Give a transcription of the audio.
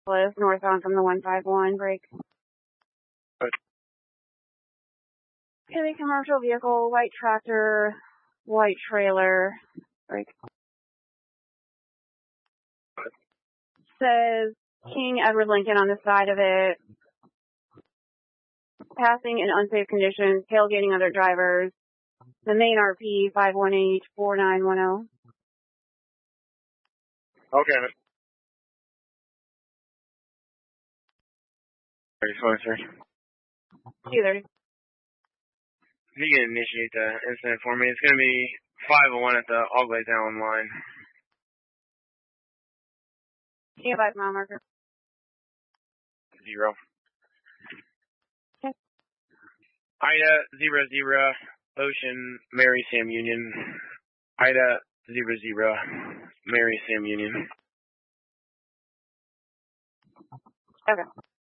Northbound from the 151, break. Heavy commercial vehicle, white tractor, white trailer, break. Says King Edward Lincoln on the side of it. Passing in unsafe conditions, tailgating other drivers. The main RP 518-4910. Okay. 3023. 230. If you can initiate the incident for me, it's going to be 501 at the All Glaze Allen line. Yeah, 5 mile marker. 0. Okay. Ida 00, Ocean, Mary Sam Union. Ida 00, Mary Sam Union. Okay.